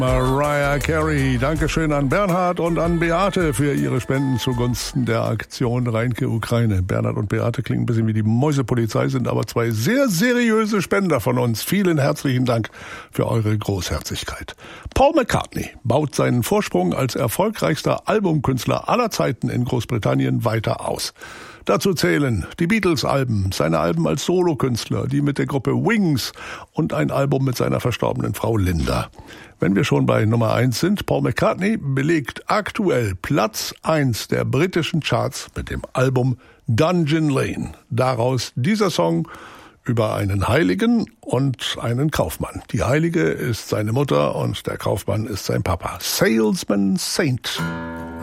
Mariah Carey. Dankeschön an Bernhard und an Beate für ihre Spenden zugunsten der Aktion Reinke Ukraine. Bernhard und Beate klingen ein bisschen wie die Mäusepolizei, sind aber zwei sehr seriöse Spender von uns. Vielen herzlichen Dank für eure Großherzigkeit. Paul McCartney baut seinen Vorsprung als erfolgreichster Albumkünstler aller Zeiten in Großbritannien weiter aus. Dazu zählen die Beatles-Alben, seine Alben als Solokünstler, die mit der Gruppe Wings und ein Album mit seiner verstorbenen Frau Linda. Wenn wir schon bei Nummer 1 sind, Paul McCartney belegt aktuell Platz 1 der britischen Charts mit dem Album Dungeon Lane. Daraus dieser Song über einen Heiligen und einen Kaufmann. Die Heilige ist seine Mutter und der Kaufmann ist sein Papa. Salesman Saint.